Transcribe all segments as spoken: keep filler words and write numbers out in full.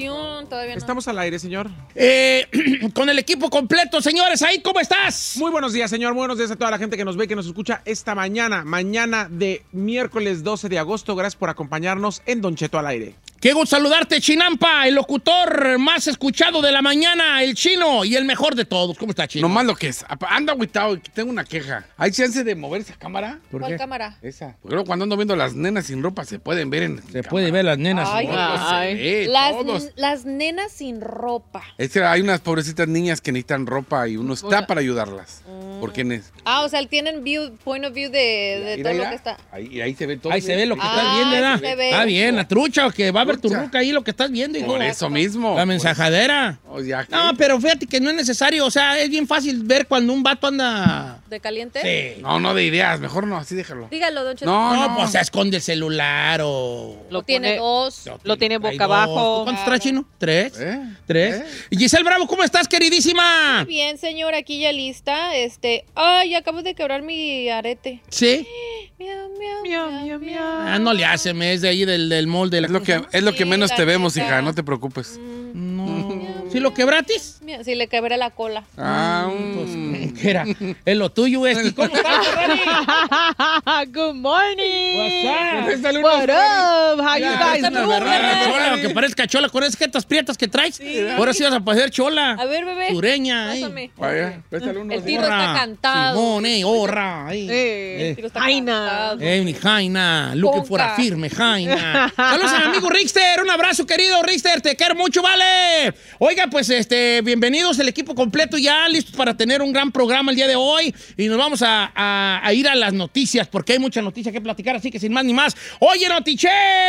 producción, todavía no. Estamos al aire, señor. Eh, con el equipo completo, señores. Ahí, ¿cómo estás? Muy buenos días, señor. Buenos días a toda la gente que nos ve, que nos escucha esta mañana. Mañana de miércoles doce de agosto. Gracias por acompañarnos en Don Cheto al aire. Qué gusto saludarte, Chinampa, el locutor más escuchado de la mañana, el chino y el mejor de todos. ¿Cómo está, Chino? No más lo que es. Anda agüitado, tengo una queja. ¿Hay chance de mover esa cámara? ¿Cuál cámara? Esa. Porque luego cuando ando viendo las nenas sin ropa se pueden ver en Se puede ver las nenas. Ay, sin ropa. ay. Se ve, Las, todos. las nenas sin ropa. Es que hay unas pobrecitas niñas que necesitan ropa y uno está para ayudarlas. Mm. ¿Por qué? Ne- Ah, o sea, tienen view, point of view de, de Mira, todo mira. lo que está. Ahí, ahí se ve todo. Ahí se ve lo que Ah, estás viendo, ¿verdad? sí se ve. Está bien, la trucha, que va a ver tu Trucha. ruca ahí lo que estás viendo, hijo. Por eso mismo. La mensajadera. Oh, ya que- No, pero fíjate que no es necesario. O sea, es bien fácil ver cuando un vato anda... ¿De caliente? Sí. No, no de ideas. Mejor no, así déjalo. Dígalo, don Cheto. No, No, no. pues se esconde el celular o... Lo tiene dos. Lo tiene Hay boca dos. abajo. ¿Tú ¿Cuántos traes, Chino? ¿Tres? ¿Eh? ¿Tres? ¿Eh? Y Giselle Bravo, ¿cómo estás, queridísima? Muy bien, señor, aquí ya lista. Este, ay, acabo de quebrar mi arete. ¿Sí? Miau, miau, Miau, miau, miau, miau. Ah, no le hace, me es de ahí del, del molde. Es lo que, es lo que Sí, menos la te vemos, neta. hija. No te preocupes. No. ¿Sí lo quebratis? Mira, sí, le quebré la cola. Ah, Pues, mm. ¿qué era? Es lo tuyo, este. ¿Cómo estás, Ferrari? Good morning. What's up? Préstale unos, What up? How you Mira, guys esta doing? berraca chola, que parezca chola con esas jetas prietas que traes. Ahora sí vas a parecer chola. A ver, bebé. Sureña, eh. Pásame. Vaya, préstale unos. El tiro está cantado. Simón, eh, horra, eh. Eh, El tiro está Jaina. cantado. Eh, mi Jaina, looking Conca. for a firme, Jaina. Saludos a mi amigo Rickster, un abrazo, querido Rickster, te quiero mucho, vale. Oiga, pues, este, bienvenidos el equipo completo ya, listos para tener un gran programa el día de hoy. Y nos vamos a, a- a ir a las noticias, porque hay mucha noticia que platicar, así que sin más ni más. ¡Oye, Notiche!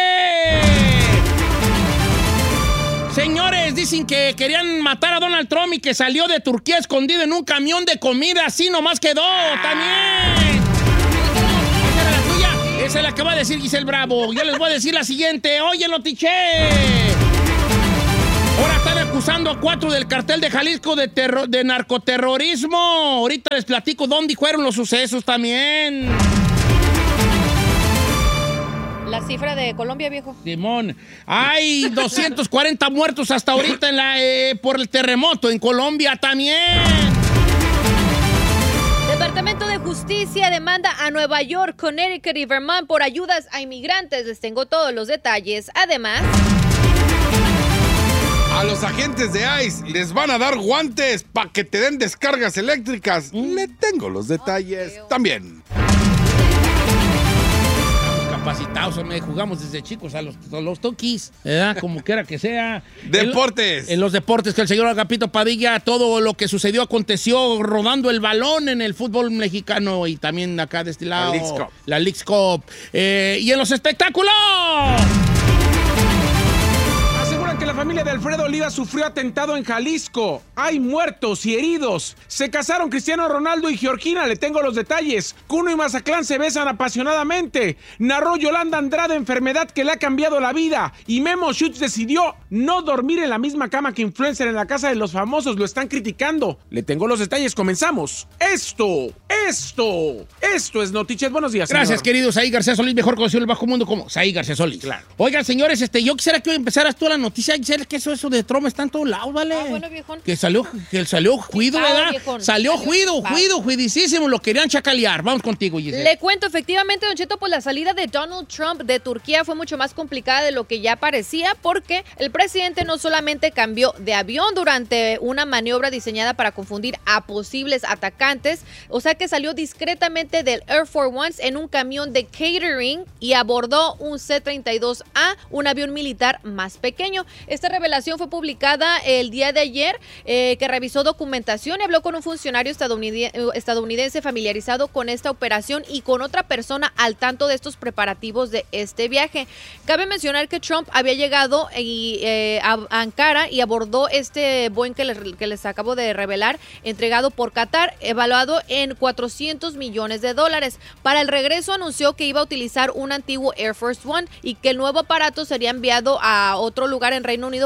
Señores, dicen que querían matar a Donald Trump y que salió de Turquía escondido en un camión de comida, así nomás quedó, también. ¿Esa era la tuya? Esa es la que va a decir Giselle Bravo. Yo les voy a decir la siguiente. Oye, Notiche. Ahora están acusando a cuatro del cartel de Jalisco de, terro- de narcoterrorismo. Ahorita les platico dónde fueron los sucesos también. La cifra de Colombia, viejo. Simón, hay doscientos cuarenta muertos hasta ahorita en la, eh, por el terremoto en Colombia también. Departamento de Justicia demanda a Nueva York, Connecticut y Vermont por ayudas a inmigrantes. Les tengo todos los detalles. Además, A los agentes de ICE les van a dar guantes para que te den descargas eléctricas. Le tengo los detalles también. Capacitados, hombre, jugamos desde chicos a los, a los toquis, ¿verdad? Como quiera que sea. Deportes. En, en los deportes, que el señor Agapito Padilla, todo lo que sucedió aconteció rodando el balón en el fútbol mexicano y también acá de este lado. La Leagues Cup. La Leagues Cup. Eh, y en los espectáculos. Aseguran que la familia de Alfredo Oliva sufrió atentado en Jalisco. Hay muertos y heridos. Se casaron Cristiano Ronaldo y Georgina. Le tengo los detalles. Kuno y Mazatlán se besan apasionadamente. Narró Yolanda Andrade enfermedad que le ha cambiado la vida. Y Memo Schutz decidió no dormir en la misma cama que influencer en la casa de los famosos. Lo están criticando. Le tengo los detalles. Comenzamos. Esto, esto, esto es Noticias. Buenos días, señor. Gracias, querido Saí García Solís, mejor conocido en el bajo mundo como Saí García Solís. Claro. Oigan, señores, este, yo quisiera que hoy empezaras tú la noticia. Giselle, que eso, eso de Trump está en todos lados, ¿vale? Ah, bueno, viejón. Que salió, que salió juido, Chipao, ¿verdad? viejón. Salió Salió juido, chipao. juido, juidicísimo. Lo querían chacalear. Vamos contigo, Giselle. le cuento, efectivamente, Don Cheto, pues la salida de Donald Trump de Turquía fue mucho más complicada de lo que ya parecía, porque el presidente no solamente cambió de avión durante una maniobra diseñada para confundir a posibles atacantes, o sea que salió discretamente del Air Force One en un camión de catering y abordó un C treinta y dos A, un avión militar más pequeño. Esta revelación fue publicada el día de ayer, eh, que revisó documentación y habló con un funcionario estadounidense, estadounidense familiarizado con esta operación y con otra persona al tanto de estos preparativos de este viaje. Cabe mencionar que Trump había llegado y, eh, a Ankara y abordó este Boeing que les, que les acabo de revelar, entregado por Qatar, evaluado en cuatrocientos millones de dólares. Para el regreso anunció que iba a utilizar un antiguo Air Force One y que el nuevo aparato sería enviado a otro lugar en Reino Unido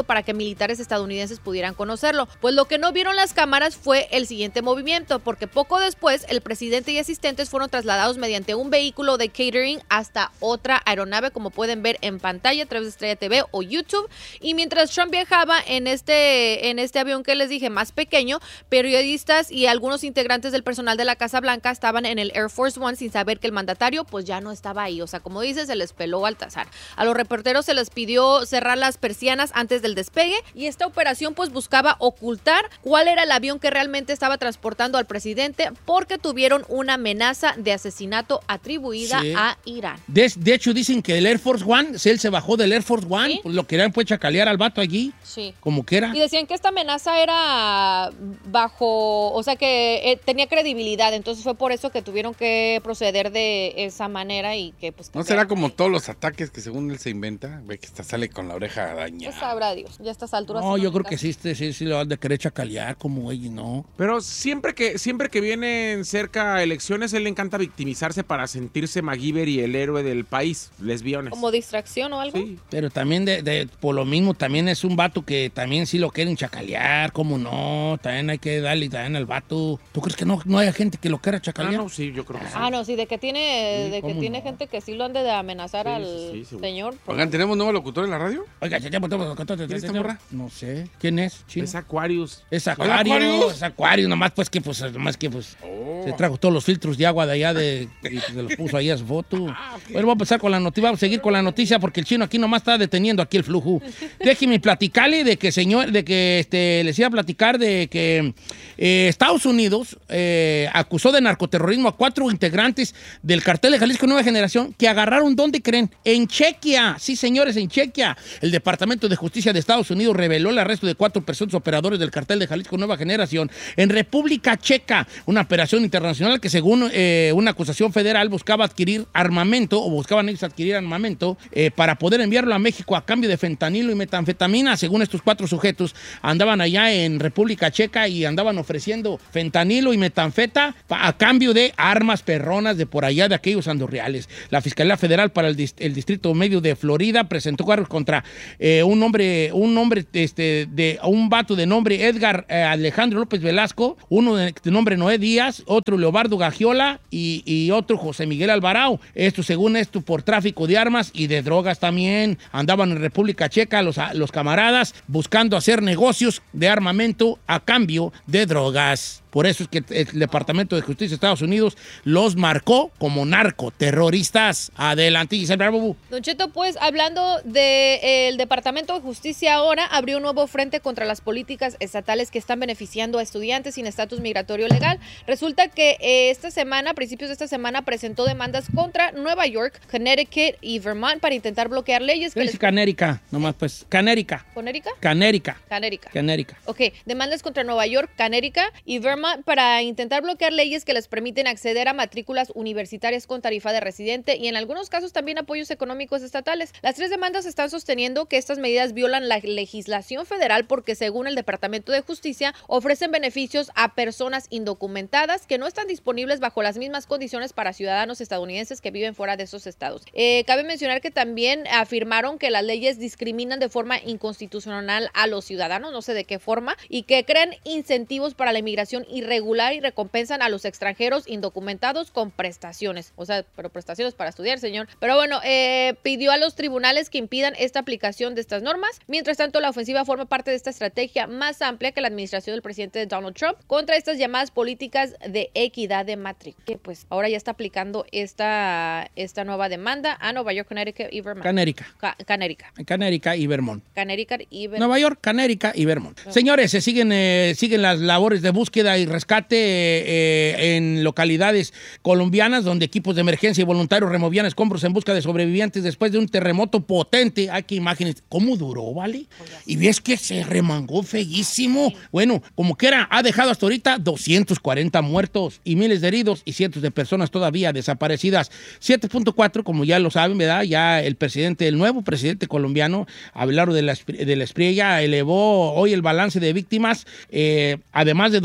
para que militares estadounidenses pudieran conocerlo. Pues lo que no vieron las cámaras fue el siguiente movimiento, porque poco después el presidente y asistentes fueron trasladados mediante un vehículo de catering hasta otra aeronave, como pueden ver en pantalla a través de Estrella T V o YouTube. Y mientras Trump viajaba en este, en este avión que les dije más pequeño, periodistas y algunos integrantes del personal de la Casa Blanca estaban en el Air Force One sin saber que el mandatario pues ya no estaba ahí. O sea, como dice, se les peló al azar. A los reporteros se les pidió cerrar las persianas antes del despegue y esta operación pues buscaba ocultar cuál era el avión que realmente estaba transportando al presidente, porque tuvieron una amenaza de asesinato atribuida sí. a Irán. De, de hecho, dicen que el Air Force One, si él se bajó del Air Force One, ¿Sí? pues lo querían pues chacalear al vato allí, Sí. como que era. Y decían que esta amenaza era bajo, o sea que eh, tenía credibilidad, entonces fue por eso que tuvieron que proceder de esa manera y que pues... ¿No será como todos los ataques que según él se inventa? Ve que hasta sale con la oreja dañada. Pues sabrá Dios, ya a estas alturas... No, yo creo caso. que sí, sí, sí, sí lo han de querer chacalear como ella, ¿no? Pero siempre que, siempre que vienen cerca elecciones, él le encanta victimizarse para sentirse MacGyver y el héroe del país, lesbiones. ¿Como distracción o algo? Sí. Pero también, de, de, por lo mismo, también es un vato que también sí lo quieren chacalear, ¿cómo no? También hay que darle también al vato. ¿Tú crees que no, no haya gente que lo quiera Ah, chacalear? no, sí, yo creo que sí. Ah, no, sí, de que tiene, Sí, de que ¿cómo tiene no? gente que sí lo han de amenazar Sí, al sí, sí, seguro. señor. Oigan, ¿tenemos nuevo locutor en la radio? Oiga, ya, ya, ya, ya, ¿Quién es esta morra? no sé. ¿Quién es? ¿Chino? Es Aquarius. Es Hola, Acuario, Aquarius. es Acuario, nomás pues que pues, nomás que pues Oh. se trajo todos los filtros de agua de allá de, y se los puso ahí a su foto. Bueno, vamos a empezar con la noticia, vamos a seguir con la noticia porque el chino aquí nomás está deteniendo aquí el flujo. Déjeme platicarle de que señor, de que este les iba a platicar de que eh, Estados Unidos eh, acusó de narcoterrorismo a cuatro integrantes del cartel de Jalisco Nueva Generación que agarraron, ¿dónde creen? En Chequia. Sí, señores, en Chequia. El Departamento de Justicia de Estados Unidos reveló el arresto de cuatro presuntos operadores del cartel de Jalisco Nueva Generación en República Checa, una operación internacional que según eh, una acusación federal buscaba adquirir armamento o buscaban ellos adquirir armamento eh, para poder enviarlo a México a cambio de fentanilo y metanfetamina. Según estos cuatro sujetos, andaban allá en República Checa y andaban ofreciendo fentanilo y metanfeta a cambio de armas perronas de por allá de aquellos andorreales. La Fiscalía Federal para el, dist el Distrito Medio de Florida presentó cargos contra eh, un hombre, un hombre este, de un vato de nombre Edgar eh, Alejandro López Velasco, uno de, de nombre Noé Díaz, otro Leobardo Gagiola y, y otro José Miguel Alvarado. Esto, según esto, por tráfico de armas y de drogas también. Andaban en República Checa los, los camaradas buscando hacer negocios de armamento a cambio de drogas. Por eso es que el Departamento de Justicia de Estados Unidos los marcó como narcoterroristas. Adelante, Giselle Bravo. Don Cheto, pues hablando del Departamento de Justicia ahora, abrió un nuevo frente contra las políticas estatales que están beneficiando a estudiantes sin estatus migratorio legal. Resulta que eh, esta semana, a principios de esta semana, presentó demandas contra Nueva York, Connecticut y Vermont para intentar bloquear leyes que ¿Qué les... dice Canérica? Nomás pues, Canérica. ¿Conérica? Canérica. Canérica. Canérica. Ok, demandas contra Nueva York, Connecticut y Vermont para intentar bloquear leyes que les permiten acceder a matrículas universitarias con tarifa de residente y en algunos casos también apoyos económicos estatales. Las tres demandas están sosteniendo que estas medidas violan la legislación federal porque, según el Departamento de Justicia, ofrecen beneficios a personas indocumentadas que no están disponibles bajo las mismas condiciones para ciudadanos estadounidenses que viven fuera de esos estados. Eh, cabe mencionar que también afirmaron que las leyes discriminan de forma inconstitucional a los ciudadanos, no sé de qué forma, y que crean incentivos para la inmigración irregular y recompensan a los extranjeros indocumentados con prestaciones. O sea, pero prestaciones para estudiar, señor. Pero bueno, eh, pidió a los tribunales que impidan esta aplicación de estas normas. Mientras tanto, la ofensiva forma parte de esta estrategia más amplia que la administración del presidente Donald Trump contra estas llamadas políticas de equidad de matrícula. Que pues ahora ya está aplicando esta, esta nueva demanda a Nueva York, Connecticut y Vermont. Canérica. Ca Canérica. Canérica y Vermont. Canérica y Vermont. Nueva York, Canérica y Vermont. Oh. Señores, se siguen, eh, siguen las labores de búsqueda y rescate eh, en localidades colombianas donde equipos de emergencia y voluntarios removían escombros en busca de sobrevivientes después de un terremoto potente. Hay que imágenes cómo duró, ¿vale? Y ves que se remangó feísimo. Bueno, como quiera, ha dejado hasta ahorita doscientos cuarenta muertos y miles de heridos y cientos de personas todavía desaparecidas. siete punto cuatro, como ya lo saben, ¿verdad? Ya el presidente, el nuevo presidente colombiano, Abelardo de la, de la Espriella, elevó hoy el balance de víctimas, eh, además de dos mil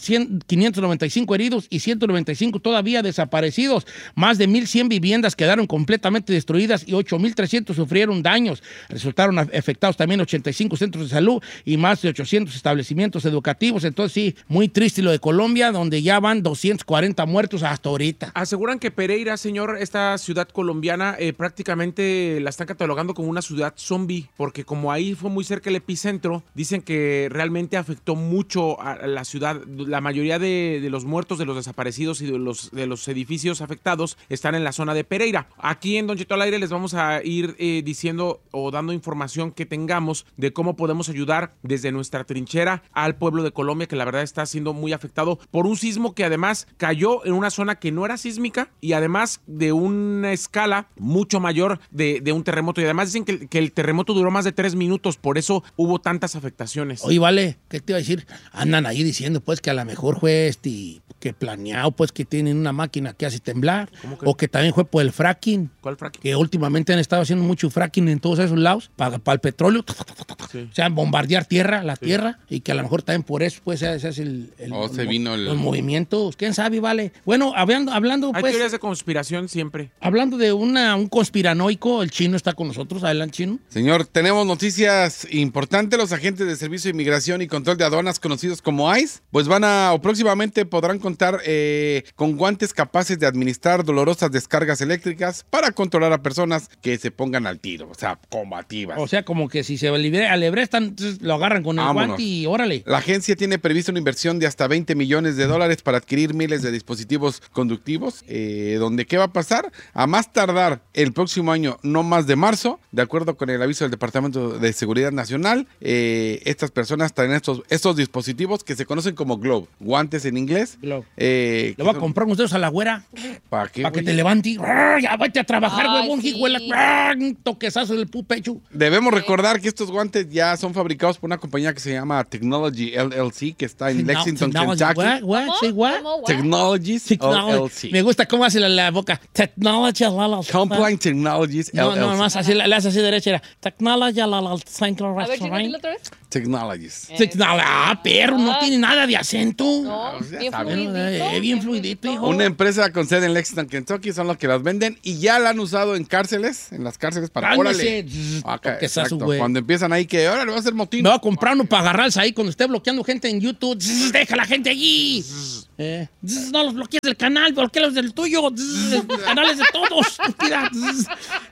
quinientos noventa y cinco heridos y ciento noventa y cinco todavía desaparecidos. Más de mil cien viviendas quedaron completamente destruidas y ocho mil trescientos sufrieron daños. Resultaron afectados también ochenta y cinco centros de salud y más de ochocientos establecimientos educativos. Entonces sí, muy triste lo de Colombia, donde ya van doscientos cuarenta muertos hasta ahorita. Aseguran que Pereira, señor, esta ciudad colombiana, eh, prácticamente la están catalogando como una ciudad zombie, porque como ahí fue muy cerca el epicentro, dicen que realmente afectó mucho a la ciudad. La mayoría de, de los muertos, de los desaparecidos y de los, de los edificios afectados están en la zona de Pereira. Aquí en Don Cheto al Aire les vamos a ir eh, diciendo o dando información que tengamos de cómo podemos ayudar desde nuestra trinchera al pueblo de Colombia, que la verdad está siendo muy afectado por un sismo que además cayó en una zona que no era sísmica y además de una escala mucho mayor de, de un terremoto. Y además dicen que, que el terremoto duró más de tres minutos, por eso hubo tantas afectaciones. Oye, vale, ¿qué te iba a decir? Andan ahí diciendo pues que a lo mejor fue este, que planeado, pues que tienen una máquina que hace temblar. ¿Cómo que? O que también fue por el fracking. ¿Cuál fracking? Que últimamente han estado haciendo mucho fracking en todos esos lados para pa el petróleo. Sí. O sea, bombardear tierra, la Sí. tierra, y que a lo mejor también por eso pues ese es el, el Oh, el- se vino el- los movimientos. ¿Quién sabe, vale? Bueno, hablando, hablando Hay pues, teorías de conspiración siempre. hablando de una, un conspiranoico, el chino está con nosotros. Adelante, chino. Señor, tenemos noticias importantes. Los agentes de Servicio de Inmigración y Control de Aduanas, conocidos como ICE, pues van a, o próximamente podrán contar eh, con guantes capaces de administrar dolorosas descargas eléctricas para controlar a personas que se pongan al tiro, o sea, combativas. O sea, como que si se libre, alebrestan, entonces lo agarran con el Vámonos. guante y órale. La agencia tiene previsto una inversión de hasta veinte millones de dólares para adquirir miles de dispositivos conductivos, eh, donde ¿qué va a pasar? A más tardar el próximo año, no más de marzo, de acuerdo con el aviso del Departamento de Seguridad Nacional, eh, estas personas traen estos, estos dispositivos que se conocen como Glove, guantes en inglés. Glove. Eh, Le voy a comprar unos dedos a la güera ¿Para qué, para que güey? te levante. ¡Ah! Ya vete a trabajar, Ay, huevón, sí. hijuela. ¡Ah! Un toquezazo del pu pecho. Debemos recordar que estos guantes ya son fabricados por una compañía que se llama Technology L L C, que está en Lexington, Technology, Kentucky. what, what, ¿Cómo? say what? ¿Cómo? What? Technologies Technology. L L C. Me gusta cómo hace la, la boca. Technology, la, la, Complaint Technologies No, L L C. no, más así, la, la hace así derecha. Era Technology, la, la, la, A ver, chico, dilo otra vez. Technologies. Technology. Ah, perro, no Ah. tiene nada de acento. No, pues ya bien saben. fluidito. Eh, bien fluidito, hijo. Una empresa con sede en Lexington, Kentucky, son los que las venden y ya la han usado en cárceles, en las cárceles para Cálmese. órale. Zzz, Ok, toquezazo, exacto. güey. Cuando empiezan ahí que ahora le va a hacer motín. Me voy a comprar uno para agarrarse ahí cuando esté bloqueando gente en YouTube. Zzz, deja a la gente allí. Eh, zzz, no los bloquees del canal, bloquealos del tuyo. Zzz, canales de todos. Estúpida. Zzz.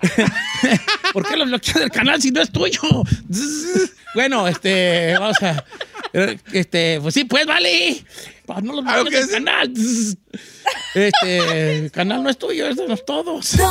¿Por qué los bloqueas del canal si no es tuyo? Zzz. Bueno, este, vamos a. eh, Este, pues sí, pues vale. Pa- No los Ah, bloquees ok, del sí. canal. Zzz. Este, el canal no es tuyo, es de los todos.